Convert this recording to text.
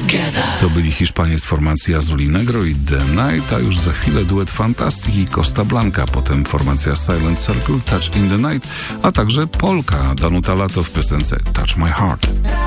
To byli Hiszpanie z formacji Azul Negro i The Night, a już za chwilę duet Fantastic i Costa Blanca, potem formacja Silent Circle, Touch in the Night, a także Polka Danuta Lato w piosence Touch My Heart.